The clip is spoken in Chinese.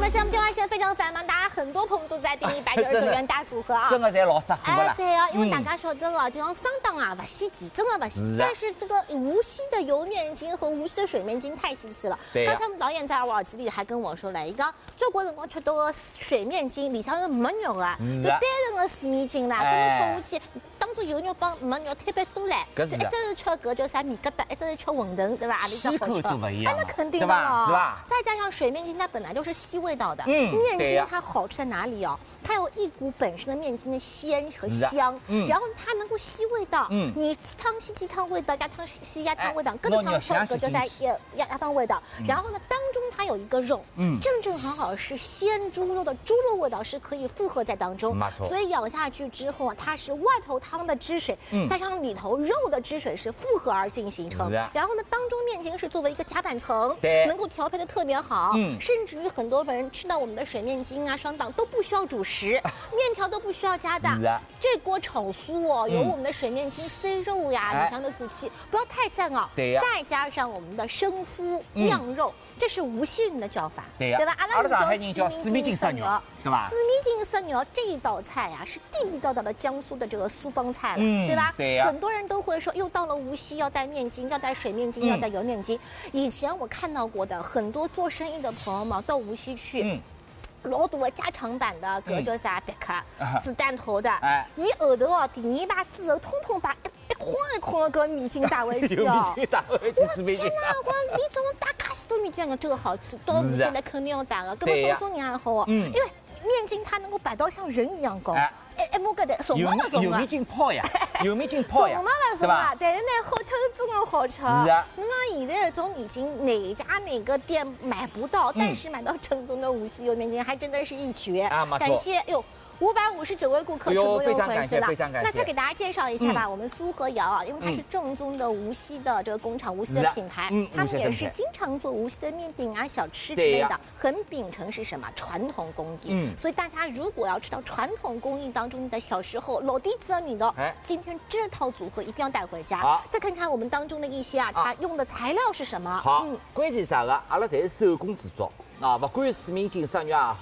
么项目计划现在非常繁忙，大家很多朋友都在订199元大组合啊， 真的在老适合了。 对啊，因为大家晓得了，这样上当啊，不稀奇，真的不稀奇。但是这个无锡的油面筋和无锡的水面筋太稀奇了。刚才我们导演在我耳机里还跟我说了，一个中国辰光吃到的水面筋里向是没肉啊，就单纯的水面筋啦，跟侬吃下去。当做有肉帮没肉特别多嘞，一只是吃搿叫啥米疙瘩，一只是吃馄饨，对吧？ 细口都不一样， 那肯定的是吧？ 再加上水面筋，它本来就是吸味道的，面筋它好吃在哪里哦？它有一股本身的面筋的鲜和香，然后它能够吸味道。你汤吸鸡汤味道，鸭汤吸鸭汤味道，各种汤吃搿叫啥鸭汤味道。然后呢，当中它有一个肉，正正好好是鲜猪肉的猪肉味道是可以复合在当中，所以咬下去之后啊，它是外头汤的汁水，加上里头肉的汁水是复合而进形成。然后呢，当中面筋是作为一个夹板层，能够调配的特别好，甚至于很多人吃到我们的水面筋啊、双档都不需要主食，面条都不需要加的。这锅炒酥哦，有我们的水面筋、C 肉呀、里向的骨气，不要太赞哦。再加上我们的生麸酿肉，这是无锡人的叫法，对吧？阿拉上海人叫水面筋杀肉，对吧？ 水面筋杀肉这一道菜呀，是地地道道的江苏的这个苏帮菜了，对吧？很多人都会说，又到了无锡要带面筋，要带水面筋，要带油面筋。以前我看到过的很多做生意的朋友们到无锡去。老多的加长版的，搿叫啥别克、子弹头的，伊后头哦，第二排之后，通通把一筐一筐的搿面筋打回去哦。我天哪！我你怎么打介许多面筋？这个好吃，到无锡来肯定要打的，搿么送人也好哦，因为面筋它能够摆到像人一样高。摸个的，送嘛送嘛， 有面筋泡呀，有面筋泡呀， 送嘛送嘛，但是呢，好吃是真的好吃。侬讲现在这种已经哪家哪个店买不到，但是买到正宗的无锡油面筋还真的是一绝。感谢哟。559位顾客成功又回去了，那再给大家介绍一下吧。我们苏和窑啊，因为它是正宗的无锡的这个工厂，无锡的品牌，他们也是经常做无锡的面饼啊、小吃之类的，很秉承是什么传统工艺。所以大家如果要知道传统工艺当中的小时候老底子的味道，今天这套组合一定要带回家。再看看我们当中的一些啊，它用的材料是什么？ 好，关键啥个？阿拉侪是手工制作啊，不管是水面筋杀肉也好，